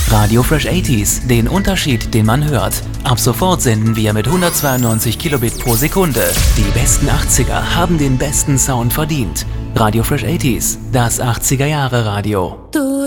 Radio Fresh 80s, den Unterschied, den man hört. Ab sofort senden wir mit 192 Kilobit pro Sekunde. Die besten 80er haben den besten Sound verdient. Radio Fresh 80s, das 80er Jahre Radio.